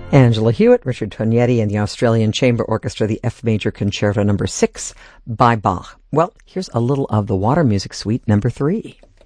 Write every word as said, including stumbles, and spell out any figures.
Angela Hewitt, Richard Tognetti, and the Australian Chamber Orchestra, the F Major Concerto number six by Bach. Well, here's a little of the Water Music Suite number three.